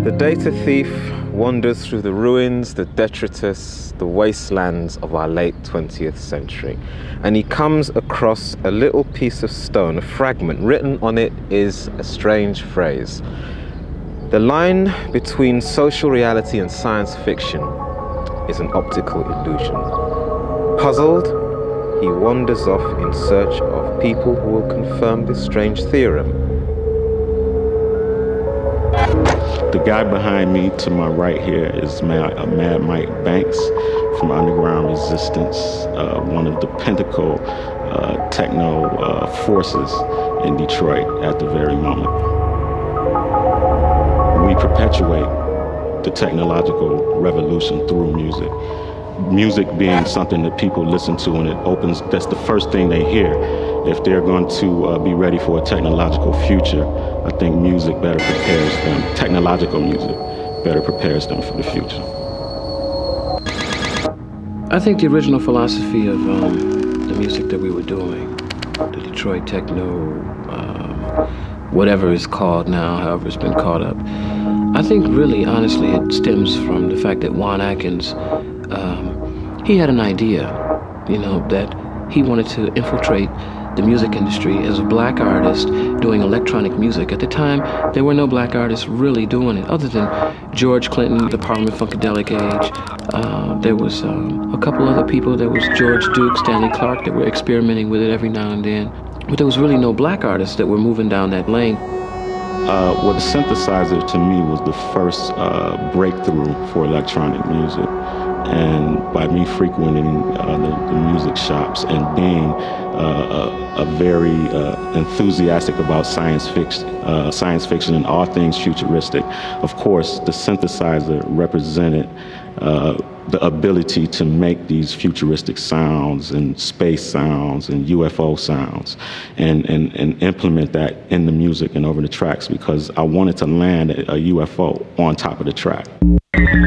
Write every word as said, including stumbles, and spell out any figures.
The data thief wanders through the ruins, the detritus, the wastelands of our late twentieth century. And he comes across a little piece of stone, a fragment. Written on it is a strange phrase. The line between social reality and science fiction is an optical illusion. Puzzled, he wanders off in search of people who will confirm this strange theorem. The guy behind me to my right here is Mad, uh, Mad Mike Banks from Underground Resistance, uh, one of the pinnacle uh, techno uh, forces in Detroit at the very moment. We perpetuate the technological revolution through music. Music being something that people listen to and it opens, that's the first thing they hear. If they're going to uh, be ready for a technological future, I think music better prepares them, technological music better prepares them for the future. I think the original philosophy of um, the music that we were doing, the Detroit techno, um, whatever it's called now, however it's been caught up, I think really, honestly, it stems from the fact that Juan Atkins, um, he had an idea, you know, that he wanted to infiltrate the music industry as a black artist doing electronic music. At the time, there were no black artists really doing it, other than George Clinton, the Parliament Funkadelic age. Uh, there was um, a couple other people. There was George Duke, Stanley Clarke, that were experimenting with it every now and then. But there was really no black artists that were moving down that lane. Uh, well, the synthesizer to me was the first uh, breakthrough for electronic music. And by me frequenting uh, the, the music shops and being uh, a, a very uh, enthusiastic about science fiction, uh, science fiction and all things futuristic, of course, the synthesizer represented uh, the ability to make these futuristic sounds and space sounds and U F O sounds and, and, and implement that in the music and over the tracks because I wanted to land a, a U F O on top of the track.